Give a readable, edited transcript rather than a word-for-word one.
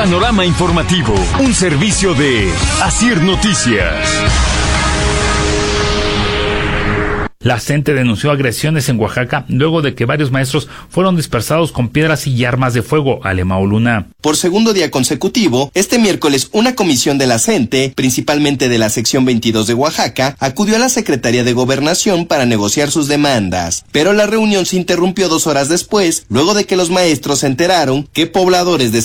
Panorama informativo, un servicio de Asir Noticias. La CENTE denunció agresiones en Oaxaca luego de que varios maestros fueron dispersados con piedras y armas de fuego. Alemao Luna. Por segundo día consecutivo, este miércoles una comisión de la CENTE, principalmente de la sección 22 de Oaxaca, acudió a la Secretaría de Gobernación para negociar sus demandas. Pero la reunión se interrumpió 2 horas después, luego de que los maestros se enteraron que pobladores de